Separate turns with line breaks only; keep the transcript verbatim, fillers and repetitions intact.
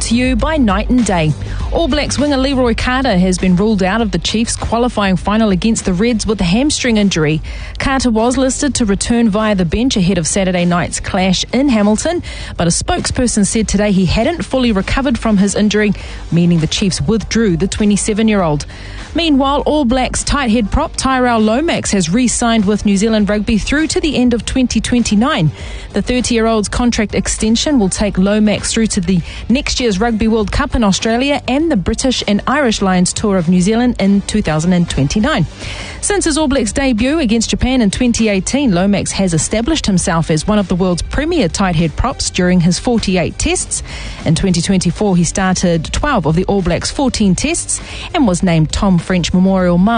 to you by night and day. All Blacks winger Leroy Carter has been ruled out of the Chiefs' qualifying final against the Reds with a hamstring injury. Carter was listed to return via the bench ahead of Saturday night's clash in Hamilton, but a spokesperson said today he hadn't fully recovered from his injury, meaning the Chiefs withdrew the twenty-seven-year-old. Meanwhile, All Blacks tight head prop Tyrell Lomax has re-signed with New Zealand Rugby through to the end of twenty twenty-nine. The thirty-year-old's contract extension will take Lomax through to the next year's Rugby World Cup in Australia and the British and Irish Lions Tour of New Zealand in two thousand twenty-nine. Since his All Blacks debut against Japan in twenty eighteen, Lomax has established himself as one of the world's premier tight head props during his forty-eight tests. In twenty twenty-four, he started twelve of the All Blacks' fourteen tests and was named Tom French Memorial Mum